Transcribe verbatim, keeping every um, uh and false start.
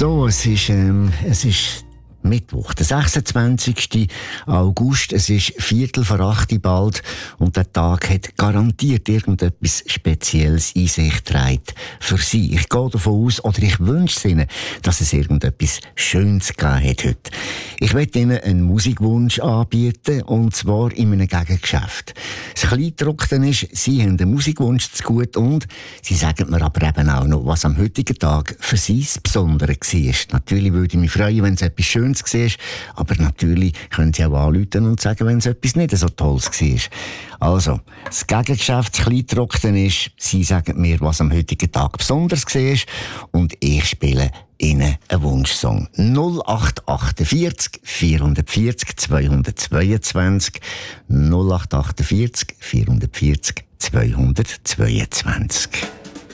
So, es ist, ähm, es ist Mittwoch, der sechsundzwanzigsten August. Es ist Viertel vor acht bald und der Tag hat garantiert irgendetwas Spezielles in sich trägt für Sie. Ich gehe davon aus, oder ich wünsche es Ihnen, dass es irgendetwas Schönes gegeben hat heute. Ich möchte Ihnen einen Musikwunsch anbieten, und zwar in einem Gegengeschäft. Das Kleingedruckte ist, Sie haben einen Musikwunsch zu gut und Sie sagen mir aber eben auch noch, was am heutigen Tag für Sie das Besondere war. Natürlich würde ich mich freuen, wenn es etwas Schönes war, aber natürlich können Sie auch anrufen und sagen, wenn es etwas nicht so Tolles war. Also, das Gegengeschäft, das Kleingedruckte ist, Sie sagen mir, was am heutigen Tag besonders war, und ich spiele Ihnen einen Wunschsong. null acht vier acht vierhundertvierzig zweihundertzweiundzwanzig null acht vier acht vierhundertvierzig zweihundertzweiundzwanzig.